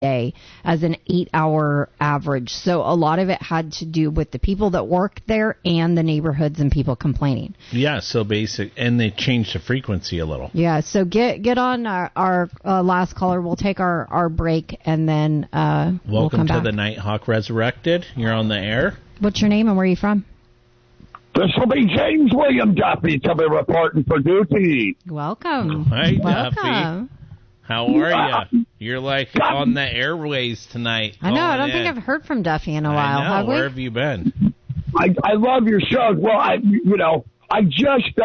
day as an 8-hour average. So a lot of it had to do with the people that worked there and the neighborhoods and people complaining. Yeah, so and they changed the frequency a little. Yeah, so get on our last caller. We'll take our break, and then we'll come back. Welcome to the Nighthawk Resurrected. You're on the air. What's your name and where are you from? This will be James William Duffy to be reporting for duty. Welcome. Hi, Welcome. Duffy. How are you? You're like on the airways tonight. I know. I don't think I've heard from Duffy in a while. I know. Have we? Where have you been? I love your shows. Well, I just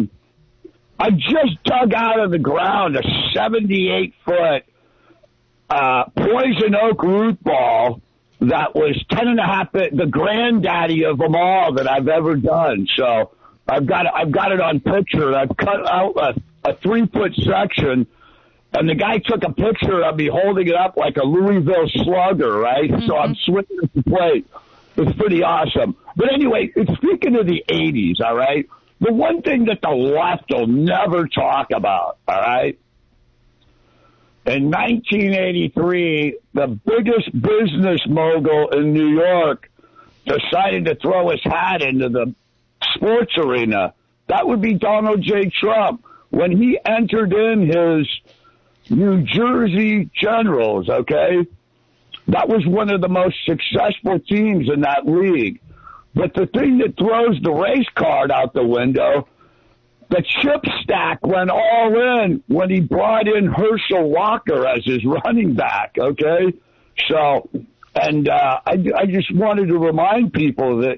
dug out of the ground a 78-foot poison oak root ball that was 10.5, the granddaddy of them all that I've ever done. So I've got it on picture. I've cut out a 3-foot section, and the guy took a picture of me holding it up like a Louisville Slugger, right? Mm-hmm. So I'm swinging at the plate. It's pretty awesome. But anyway, speaking of the 80s, all right, the one thing that the left will never talk about, all right, in 1983, the biggest business mogul in New York decided to throw his hat into the sports arena. That would be Donald J. Trump. When he entered in his New Jersey Generals, okay, that was one of the most successful teams in that league. But the thing that throws the race card out the window, the chip stack went all in when he brought in Herschel Walker as his running back, okay? So, and I just wanted to remind people that,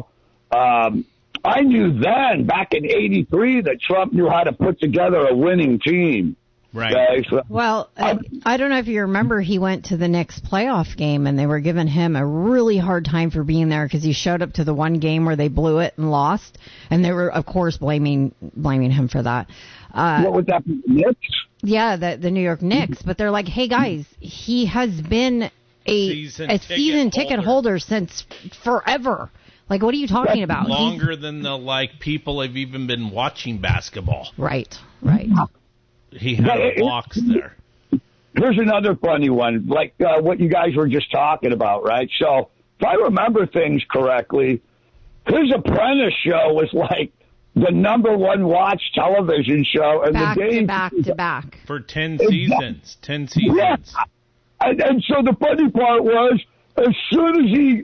I knew then, back in 83, that Trump knew how to put together a winning team. Right. Okay? So, well, I don't know if you remember, he went to the Knicks playoff game, and they were giving him a really hard time for being there because he showed up to the one game where they blew it and lost, and they were, of course, blaming him for that. What was that, Knicks? Yeah, the New York Knicks. But they're like, hey, guys, he has been a season ticket holder since forever. Like, what are you talking about? Longer than the people have even been watching basketball. Right. He had a box there. Here's another funny one, like what you guys were just talking about, right? So, if I remember things correctly, his Apprentice show was like the number one watched television show. And back the to back. For 10 seasons. 10 seasons. Yeah. And so the funny part was, as soon as he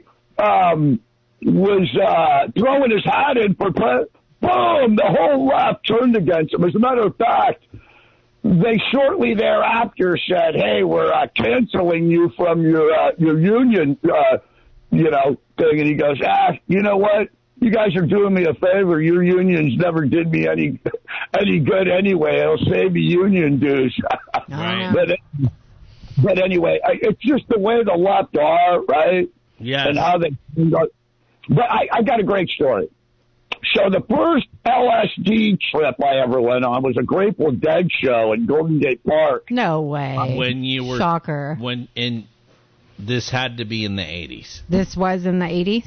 was throwing his hat in for boom, the whole left turned against him. As a matter of fact, they shortly thereafter said, hey, we're canceling you from your union, thing. And he goes, you know what? You guys are doing me a favor. Your unions never did me any good anyway. It'll save you union dues. Right. But anyway, it's just the way the left are, right? Yes. And how they. But I got a great story. So the first LSD trip I ever went on was a Grateful Dead show in Golden Gate Park. No way. When you were shocker. This had to be in the 80s. This was in the 80s?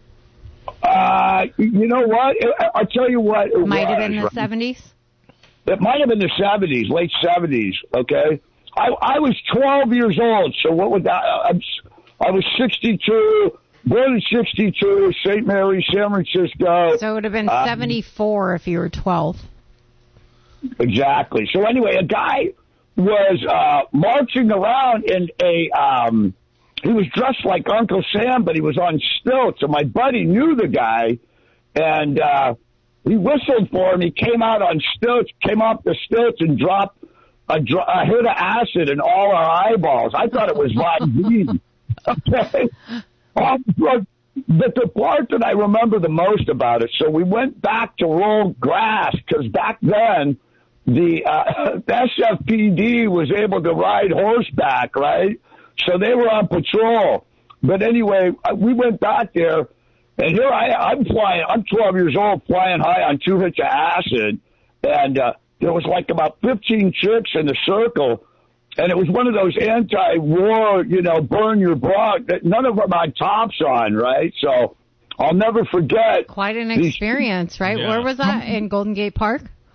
You know what? I'll tell you what. It might have been the 70s? It might have been the 70s, late 70s, okay? I was 12 years old, so what would that... I was 62... Born in 62, St. Mary, San Francisco. So it would have been 74 if you were 12. Exactly. So anyway, a guy was marching around in he was dressed like Uncle Sam, but he was on stilts. And my buddy knew the guy, and he whistled for him. He came out on stilts, came off the stilts, and dropped a hit of acid in all our eyeballs. I thought it was Von Okay. But the part that I remember the most about it, so we went back to roll grass, because back then the SFPD was able to ride horseback, right? So they were on patrol. But anyway, we went back there, and here I'm flying. I'm 12 years old, flying high on 2 hits of acid, and there was like about 15 chicks in the circle. And it was one of those anti-war, burn your bra. None of them had tops on, right? So I'll never forget. Quite an experience, right? Yeah. Where was that? In Golden Gate Park?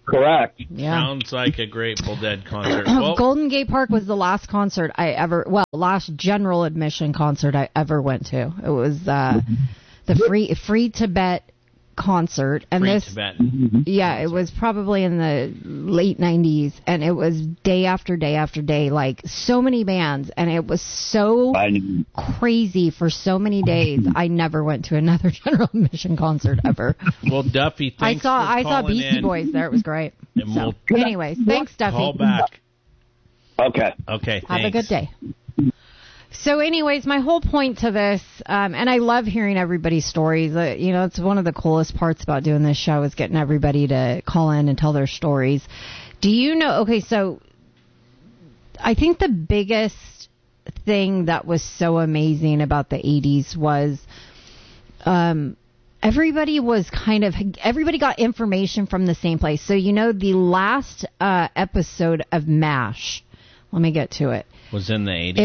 Correct. Yeah. Sounds like a Grateful Dead concert. Well, Golden Gate Park was the last concert last general admission concert I ever went to. It was the Free Tibet concert, and it was probably in the late 90s, and it was day after day after day, like so many bands, and it was so crazy for so many days. I never went to another general admission concert ever. Well, Duffy, thanks I saw calling Beastie in. Boys there. It was great. And anyways, thanks, Duffy. Call back. Okay. Thanks. Have a good day. So anyways, my whole point to this, and I love hearing everybody's stories. It's one of the coolest parts about doing this show is getting everybody to call in and tell their stories. Do you know, so I think the biggest thing that was so amazing about the 80s was everybody got information from the same place. So, the last episode of MASH, let me get to it. Was in the 80s.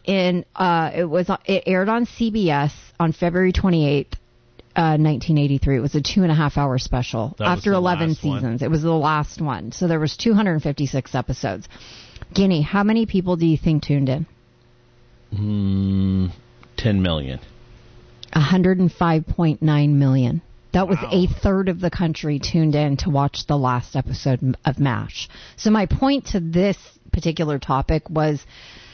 It aired on CBS on February 28th, 1983. It was a 2.5-hour special after 11 seasons. It was the last one. So there was 256 episodes. Guinea, how many people do you think tuned in? 10 million. 105.9 million. That was a third of the country tuned in to watch the last episode of MASH. So my point to this particular topic was,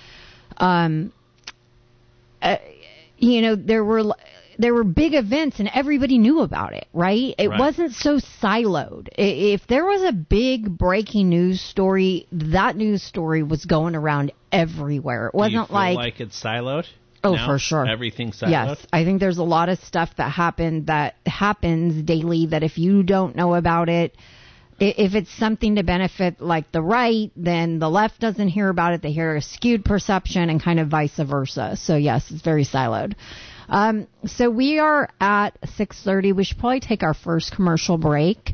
there were big events and everybody knew about it, right? It wasn't so siloed. If there was a big breaking news story, that news story was going around everywhere. It wasn't Do you feel like it's siloed? Oh, now? For sure. Everything's siloed? Yes. I think there's a lot of stuff that happens daily that if you don't know about it, if it's something to benefit like the right, then the left doesn't hear about it. They hear a skewed perception and kind of vice versa. So, yes, it's very siloed. So we are at 6:30. We should probably take our first commercial break.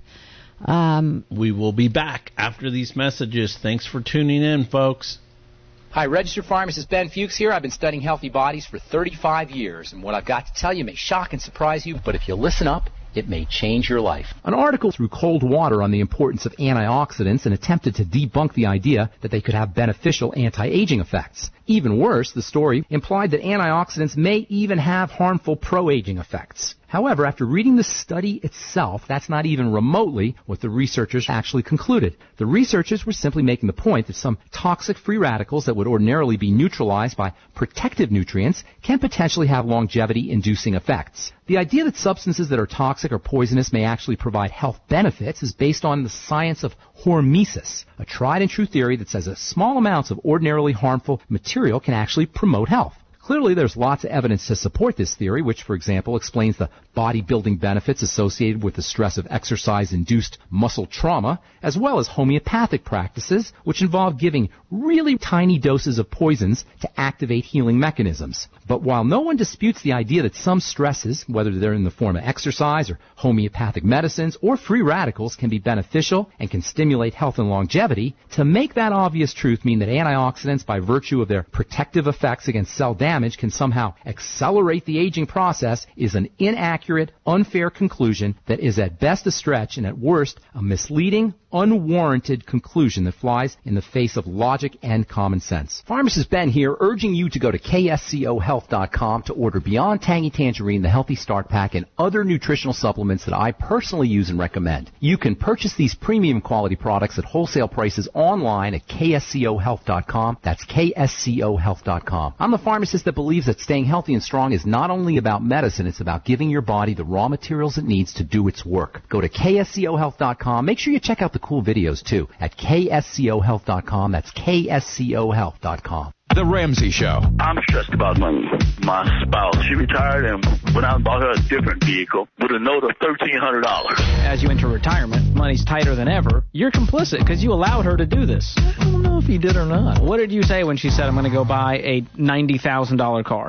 We will be back after these messages. Thanks for tuning in, folks. Hi, registered pharmacist Ben Fuchs here. I've been studying healthy bodies for 35 years, and what I've got to tell you may shock and surprise you, but if you listen up, it may change your life. An article threw cold water on the importance of antioxidants and attempted to debunk the idea that they could have beneficial anti-aging effects. Even worse, the story implied that antioxidants may even have harmful pro-aging effects. However, after reading the study itself, that's not even remotely what the researchers actually concluded. The researchers were simply making the point that some toxic free radicals that would ordinarily be neutralized by protective nutrients can potentially have longevity-inducing effects. The idea that substances that are toxic or poisonous may actually provide health benefits is based on the science of hormesis, a tried-and-true theory that says that small amounts of ordinarily harmful material can actually promote health. Clearly, there's lots of evidence to support this theory, which, for example, explains the bodybuilding benefits associated with the stress of exercise-induced muscle trauma, as well as homeopathic practices, which involve giving really tiny doses of poisons to activate healing mechanisms. But while no one disputes the idea that some stresses, whether they're in the form of exercise or homeopathic medicines or free radicals, can be beneficial and can stimulate health and longevity, to make that obvious truth mean that antioxidants, by virtue of their protective effects against cell damage, can somehow accelerate the aging process is an inaccurate, unfair conclusion that is at best a stretch and at worst a misleading, unwarranted conclusion that flies in the face of logic and common sense. Pharmacist Ben here, urging you to go to kscohealth.com to order Beyond Tangy Tangerine, the Healthy Start Pack, and other nutritional supplements that I personally use and recommend. You can purchase these premium quality products at wholesale prices online at kscohealth.com. That's kscohealth.com. I'm the pharmacist that believes that staying healthy and strong is not only about medicine, it's about giving your body the raw materials it needs to do its work. Go to kscohealth.com. Make sure you check out the cool videos, too, at kscohealth.com. That's kscohealth.com. The Ramsey Show. I'm stressed about money. My spouse, she retired and went out and bought her a different vehicle with a note of $1,300. As you enter retirement, money's tighter than ever. You're complicit because you allowed her to do this. I don't know if he did or not. What did you say when she said, I'm going to go buy a $90,000 car?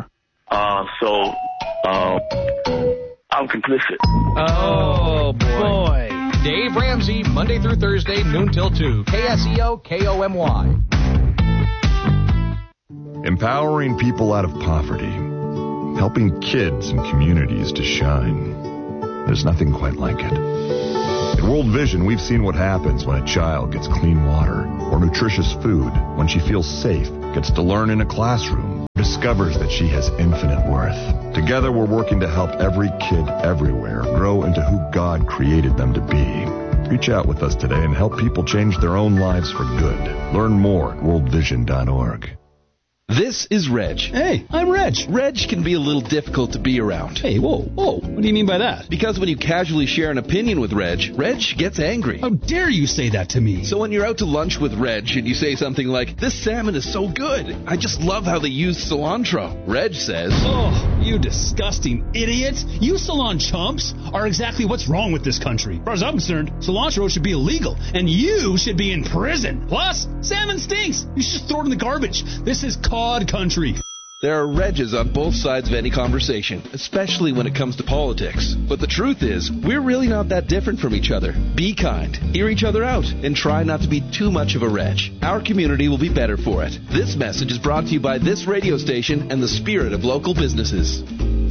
I'm complicit. Oh, boy. Dave Ramsey, Monday through Thursday, noon till 2. KSEO, KOMY. Empowering people out of poverty. Helping kids and communities to shine. There's nothing quite like it. At World Vision, we've seen what happens when a child gets clean water or nutritious food, when she feels safe, gets to learn in a classroom, discovers that she has infinite worth. Together, we're working to help every kid everywhere grow into who God created them to be. Reach out with us today and help people change their own lives for good. Learn more at worldvision.org. This is Reg. Hey, I'm Reg. Reg can be a little difficult to be around. Hey, whoa. What do you mean by that? Because when you casually share an opinion with Reg gets angry. How dare you say that to me? So when you're out to lunch with Reg and you say something like, "This salmon is so good. I just love how they use cilantro," Reg says, "Oh, you disgusting idiot. You salon chumps are exactly what's wrong with this country. As far as I'm concerned, cilantro should be illegal, and you should be in prison. Plus, salmon stinks. You should just throw it in the garbage. This is cod country." There are Regs on both sides of any conversation, especially when it comes to politics. But the truth is, we're really not that different from each other. Be kind, hear each other out, and try not to be too much of a Reg. Our community will be better for it. This message is brought to you by this radio station and the spirit of local businesses.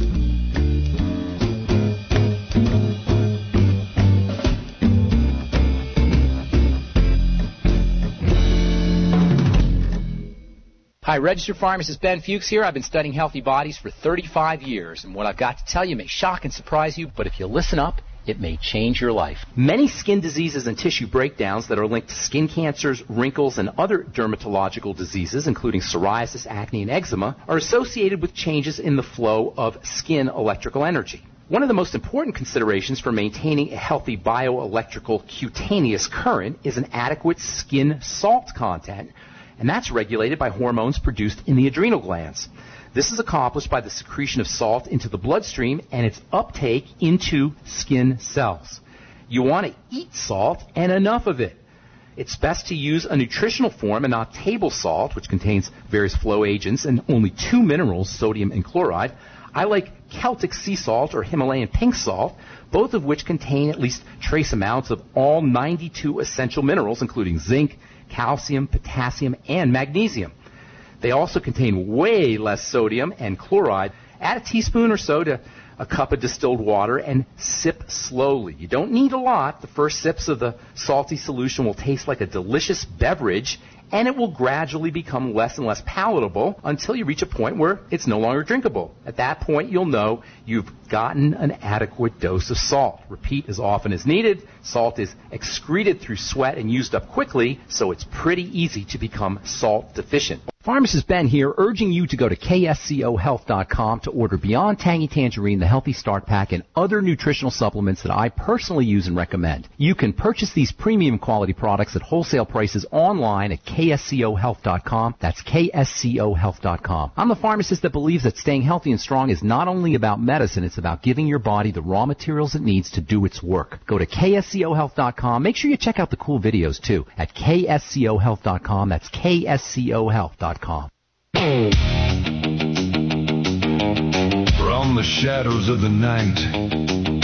Hi, registered pharmacist Ben Fuchs here. I've been studying healthy bodies for 35 years, and what I've got to tell you may shock and surprise you, but if you listen up, it may change your life. Many skin diseases and tissue breakdowns that are linked to skin cancers, wrinkles, and other dermatological diseases, including psoriasis, acne, and eczema, are associated with changes in the flow of skin electrical energy. One of the most important considerations for maintaining a healthy bioelectrical cutaneous current is an adequate skin salt content, and that's regulated by hormones produced in the adrenal glands. This is accomplished by the secretion of salt into the bloodstream and its uptake into skin cells. You want to eat salt and enough of it. It's best to use a nutritional form and not table salt, which contains various flow agents and only 2 minerals, sodium and chloride. I like Celtic sea salt or Himalayan pink salt, both of which contain at least trace amounts of all 92 essential minerals, including zinc, calcium, potassium, and magnesium. They also contain way less sodium and chloride. Add a teaspoon or so to a cup of distilled water and sip slowly. You don't need a lot. The first sips of the salty solution will taste like a delicious beverage, and it will gradually become less and less palatable until you reach a point where it's no longer drinkable. At that point, you'll know you've gotten an adequate dose of salt. Repeat as often as needed. Salt is excreted through sweat and used up quickly, so it's pretty easy to become salt deficient. Pharmacist Ben here, urging you to go to kscohealth.com to order Beyond Tangy Tangerine, the Healthy Start Pack, and other nutritional supplements that I personally use and recommend. You can purchase these premium quality products at wholesale prices online at kscohealth.com. That's kscohealth.com. I'm the pharmacist that believes that staying healthy and strong is not only about medicine, it's about giving your body the raw materials it needs to do its work. Go to kscohealth.com. Make sure you check out the cool videos, too, at kscohealth.com. That's kscohealth.com. From the shadows of the night,